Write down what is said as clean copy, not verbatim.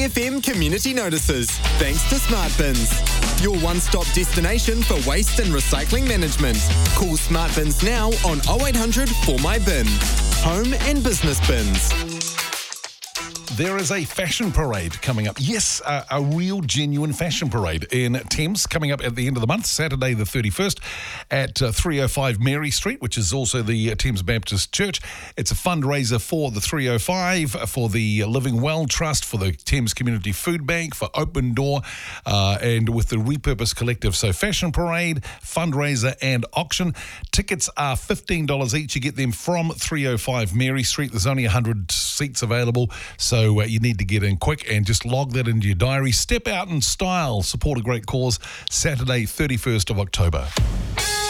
SAFM community notices, thanks to Smart Bins. Your one-stop destination for waste and recycling management. Call Smart Bins now on 0800 For My Bin. Home and business bins. There is a fashion parade coming up. Yes, a real genuine fashion parade in Thames coming up at the end of the month, Saturday the 31st at 305 Mary Street, which is also the Thames Baptist Church. It's a fundraiser for the 305, for the Living Well Trust, for the Thames Community Food Bank, for Open Door, and with the Repurpose Collective. So fashion parade, fundraiser and auction. Tickets are $15 each. You get them from 305 Mary Street. There's only 100 seats available, so you need to get in quick and just log that into your diary. Step out in style, support a great cause, Saturday 31st of October.